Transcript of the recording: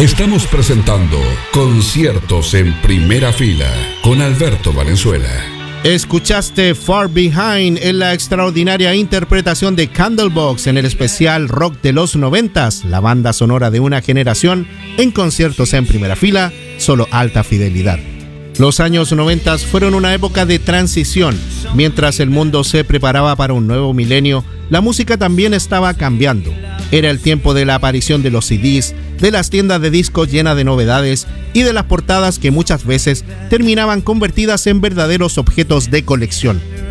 Estamos presentando Conciertos en Primera Fila con Alberto Valenzuela. Escuchaste Far Behind en la extraordinaria interpretación de Candlebox en el especial rock de los 90s, la banda sonora de una generación en Conciertos en Primera Fila, solo alta fidelidad. Los años 90 fueron una época de transición. Mientras el mundo se preparaba para un nuevo milenio, la música también estaba cambiando. Era el tiempo de la aparición de los CDs, de las tiendas de discos llenas de novedades y de las portadas que muchas veces terminaban convertidas en verdaderos objetos de colección.